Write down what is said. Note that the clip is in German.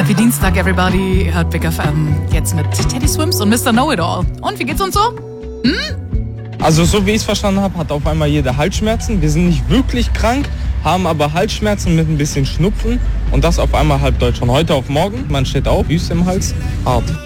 Happy Dienstag, everybody. Ihr hört Big FM. Jetzt mit Teddy Swims und Mr. Know-It-All. Und wie geht's uns so? Also so wie ich es verstanden habe, hat auf einmal jeder Halsschmerzen. Wir sind nicht wirklich krank, haben aber Halsschmerzen mit ein bisschen Schnupfen. Und das auf einmal halb Deutsch. Von heute auf morgen, man steht auf, Wüste im Hals, hart.